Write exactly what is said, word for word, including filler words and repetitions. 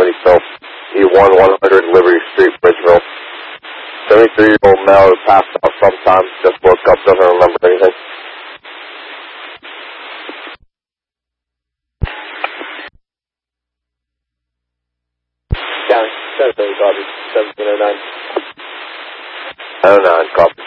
seventy Phil. E one one hundred Liberty Street, Bridgeville. seventy-three-year-old male who passed out sometime, just woke up, doesn't remember anything. County, seven thirty, copy, seventeen oh nine. oh nine, copy.